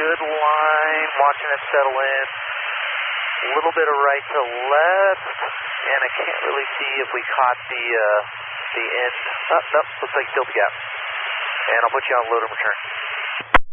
good line, watching it settle in. A little bit of right to left, and I can't really see if we caught the end. Oh, no, looks like still the gap. And I'll put you on load and return.